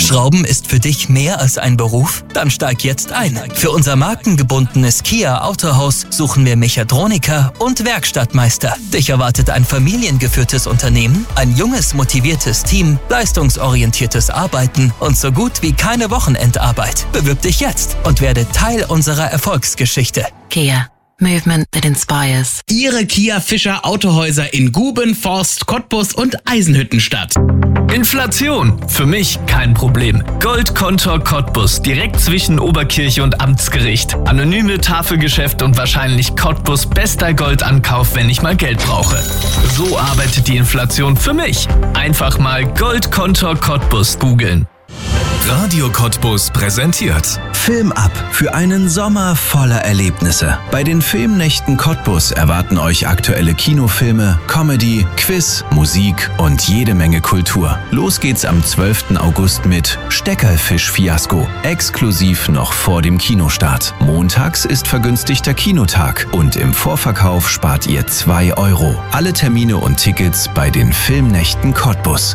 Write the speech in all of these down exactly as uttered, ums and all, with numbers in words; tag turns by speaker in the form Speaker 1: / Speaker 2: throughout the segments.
Speaker 1: Schrauben ist für dich mehr als ein Beruf? Dann steig jetzt ein. Für unser markengebundenes Kia Autohaus suchen wir Mechatroniker und Werkstattmeister. Dich erwartet ein familiengeführtes Unternehmen, ein junges, motiviertes Team, leistungsorientiertes Arbeiten und so gut wie keine Wochenendarbeit. Bewirb dich jetzt und werde Teil unserer Erfolgsgeschichte.
Speaker 2: Kia. Movement that inspires.
Speaker 3: Ihre Kia Fischer Autohäuser in Guben, Forst, Cottbus und Eisenhüttenstadt.
Speaker 4: Inflation. Für mich kein Problem. Goldkontor Cottbus, direkt zwischen Oberkirche und Amtsgericht. Anonyme Tafelgeschäft und wahrscheinlich Cottbus bester Goldankauf, wenn ich mal Geld brauche. So arbeitet die Inflation für mich. Einfach mal Goldkontor Cottbus googeln.
Speaker 5: Radio Cottbus präsentiert
Speaker 6: Film ab für einen Sommer voller Erlebnisse. Bei den Filmnächten Cottbus erwarten euch aktuelle Kinofilme, Comedy, Quiz, Musik und jede Menge Kultur. Los geht's am zwölften August mit Steckerfisch-Fiasko, exklusiv noch vor dem Kinostart. Montags ist vergünstigter Kinotag und im Vorverkauf spart ihr zwei Euro. Alle Termine und Tickets bei den Filmnächten Cottbus.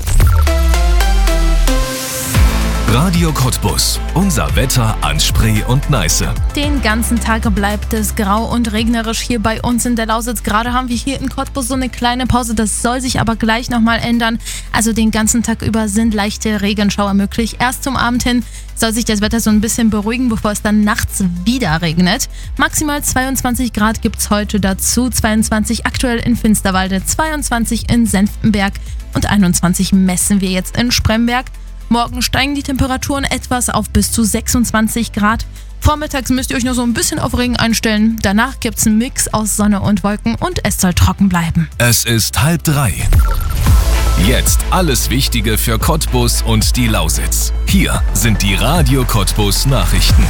Speaker 5: Radio Cottbus. Unser Wetter an Spree und Neiße.
Speaker 7: Den ganzen Tag bleibt es grau und regnerisch hier bei uns in der Lausitz. Gerade haben wir hier in Cottbus so eine kleine Pause. Das soll sich aber gleich nochmal ändern. Also den ganzen Tag über sind leichte Regenschauer möglich. Erst zum Abend hin soll sich das Wetter so ein bisschen beruhigen, bevor es dann nachts wieder regnet. Maximal zweiundzwanzig Grad gibt es heute dazu. zweiundzwanzig aktuell in Finsterwalde, zweiundzwanzig in Senftenberg und einundzwanzig messen wir jetzt in Spremberg. Morgen steigen die Temperaturen etwas auf bis zu sechsundzwanzig Grad. Vormittags müsst ihr euch noch so ein bisschen auf Regen einstellen. Danach gibt es einen Mix aus Sonne und Wolken und es soll trocken bleiben.
Speaker 5: Es ist halb drei. Jetzt alles Wichtige für Cottbus und die Lausitz. Hier sind die Radio Cottbus Nachrichten.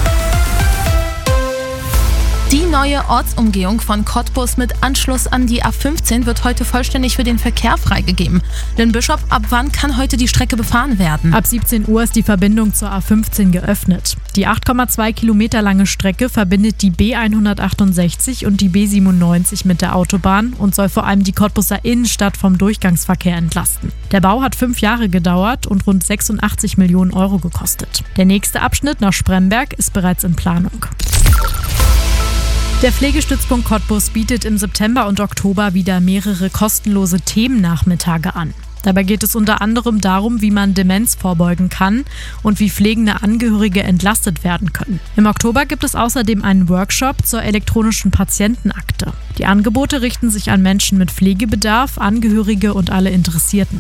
Speaker 7: Die neue Ortsumgehung von Cottbus mit Anschluss an die A fünfzehn wird heute vollständig für den Verkehr freigegeben. Lynn Bischof, ab wann kann heute die Strecke befahren werden?
Speaker 8: Ab siebzehn Uhr ist die Verbindung zur A fünfzehn geöffnet. Die acht Komma zwei Kilometer lange Strecke verbindet die B hundertachtundsechzig und die B siebenundneunzig mit der Autobahn und soll vor allem die Cottbuser Innenstadt vom Durchgangsverkehr entlasten. Der Bau hat fünf Jahre gedauert und rund sechsundachtzig Millionen Euro gekostet. Der nächste Abschnitt nach Spremberg ist bereits in Planung. Der Pflegestützpunkt Cottbus bietet im September und Oktober wieder mehrere kostenlose Themennachmittage an. Dabei geht es unter anderem darum, wie man Demenz vorbeugen kann und wie pflegende Angehörige entlastet werden können. Im Oktober gibt es außerdem einen Workshop zur elektronischen Patientenakte. Die Angebote richten sich an Menschen mit Pflegebedarf, Angehörige und alle Interessierten.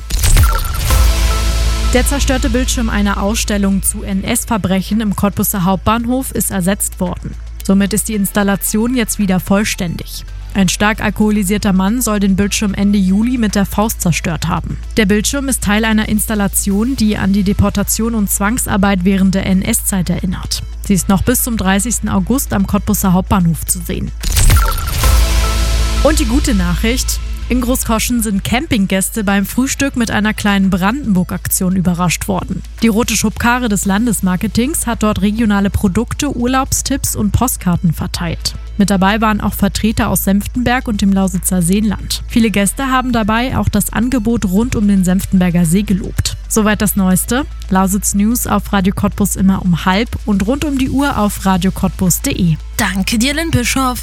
Speaker 8: Der zerstörte Bildschirm einer Ausstellung zu N S-Verbrechen im Cottbuser Hauptbahnhof ist ersetzt worden. Somit ist die Installation jetzt wieder vollständig. Ein stark alkoholisierter Mann soll den Bildschirm Ende Juli mit der Faust zerstört haben. Der Bildschirm ist Teil einer Installation, die an die Deportation und Zwangsarbeit während der N S-Zeit erinnert. Sie ist noch bis zum dreißigsten August am Cottbuser Hauptbahnhof zu sehen. Und die gute Nachricht: In Großkoschen sind Campinggäste beim Frühstück mit einer kleinen Brandenburg-Aktion überrascht worden. Die Rote Schubkarre des Landesmarketings hat dort regionale Produkte, Urlaubstipps und Postkarten verteilt. Mit dabei waren auch Vertreter aus Senftenberg und dem Lausitzer Seenland. Viele Gäste haben dabei auch das Angebot rund um den Senftenberger See gelobt. Soweit das Neueste. Lausitz News auf Radio Cottbus immer um halb und rund um die Uhr auf radio cottbus punkt de.
Speaker 7: Danke dir, Lynn Bischof.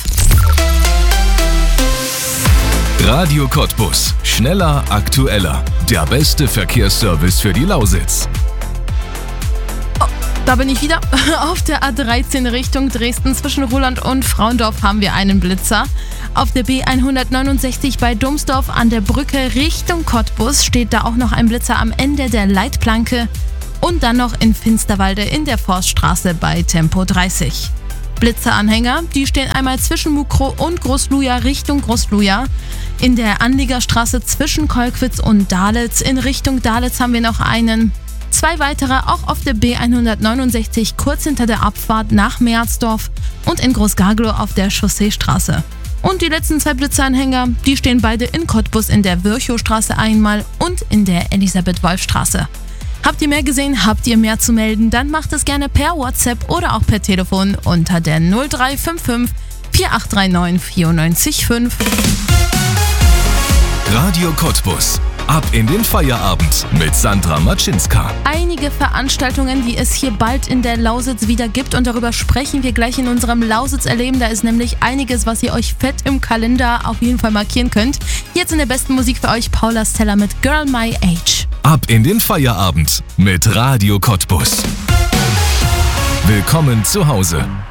Speaker 5: Radio Cottbus. Schneller, aktueller. Der beste Verkehrsservice für die Lausitz.
Speaker 7: Oh, da bin ich wieder. Auf der A dreizehn Richtung Dresden zwischen Ruhland und Frauendorf haben wir einen Blitzer. Auf der B hundertneunundsechzig bei Domsdorf an der Brücke Richtung Cottbus steht da auch noch ein Blitzer am Ende der Leitplanke. Und dann noch in Finsterwalde in der Forststraße bei Tempo dreißig. Blitzeranhänger, die stehen einmal zwischen Mukro und Großluja Richtung Großluja. In der Anliegerstraße zwischen Kolkwitz und Dahletz in Richtung Dahletz haben wir noch einen. Zwei weitere auch auf der B hundertneunundsechzig kurz hinter der Abfahrt nach Meersdorf und in Großgarglow auf der Chausseestraße. Und die letzten zwei Blitzeranhänger, die stehen beide in Cottbus in der Virchowstraße einmal und in der Elisabeth-Wolf-Straße. Habt ihr mehr gesehen, habt ihr mehr zu melden, dann macht es gerne per WhatsApp oder auch per Telefon unter der null drei fünf fünf vier acht drei neun vier neun fünf.
Speaker 5: Radio Cottbus. Ab in den Feierabend mit Sandra Matschinska.
Speaker 7: Einige Veranstaltungen, die es hier bald in der Lausitz wieder gibt, und darüber sprechen wir gleich in unserem Lausitz-Erleben. Da ist nämlich einiges, was ihr euch fett im Kalender auf jeden Fall markieren könnt. Jetzt in der besten Musik für euch Paula Stella mit Girl My Age.
Speaker 5: Ab in den Feierabend mit Radio Cottbus. Willkommen zu Hause.